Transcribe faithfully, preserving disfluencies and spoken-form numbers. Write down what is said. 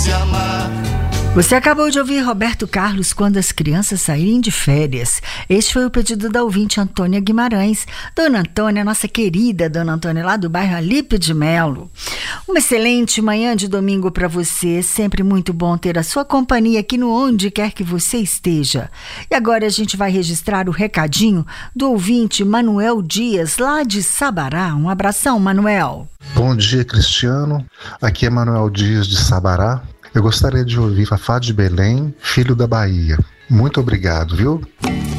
Você acabou de ouvir Roberto Carlos, Quando as Crianças Saírem de Férias. Este foi o pedido da ouvinte Antônia Guimarães. Dona Antônia, nossa querida Dona Antônia, lá do bairro Alípio de Melo. Uma excelente manhã de domingo para você. Sempre muito bom ter a sua companhia aqui no onde quer que você esteja. E agora a gente vai registrar o recadinho do ouvinte Manuel Dias, lá de Sabará. Um abração, Manuel. Bom dia, Cristiano. Aqui é Manuel Dias de Sabará. Eu gostaria de ouvir Fafá de Belém, Filho da Bahia. Muito obrigado, viu?